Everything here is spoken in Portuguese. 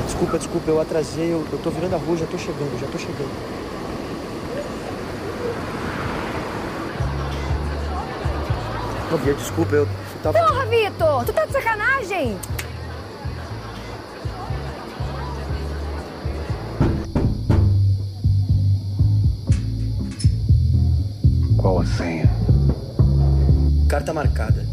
Desculpa, eu atrasei, eu tô virando a rua, já tô chegando. Ô, Bia, desculpa, eu tava... Porra, Vitor! Tu tá de sacanagem? Qual a senha? Carta marcada.